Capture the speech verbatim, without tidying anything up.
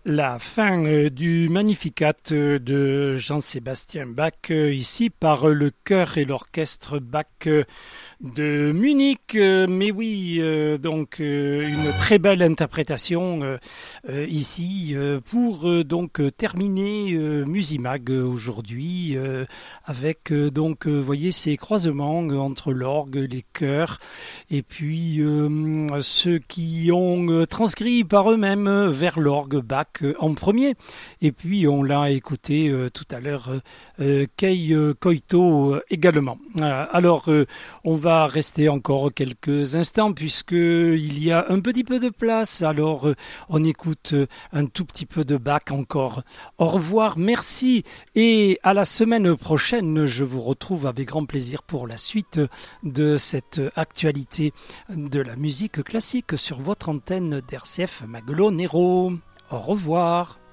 La fin euh, du Magnificat euh, de Jean-Sébastien Bach, euh, ici par euh, le chœur et l'orchestre Bach euh, de Munich. Euh, mais oui, euh, donc euh, une très belle interprétation euh, euh, ici euh, pour euh, donc euh, terminer euh, Musimag euh, aujourd'hui euh, avec euh, donc euh, voyez ces croisements euh, entre l'orgue, les chœurs et puis euh, ceux qui ont euh, transcrit par eux-mêmes euh, vers l'orgue Bach en premier, et puis on l'a écouté euh, tout à l'heure euh, Kei euh, Koito euh, également. Euh, alors euh, on va rester encore quelques instants puisque il y a un petit peu de place, alors euh, on écoute euh, un tout petit peu de Bach encore. Au revoir, merci et à la semaine prochaine. Je vous retrouve avec grand plaisir pour la suite de cette actualité de la musique classique sur votre antenne d'R C F Maguelone Hérault. Au revoir.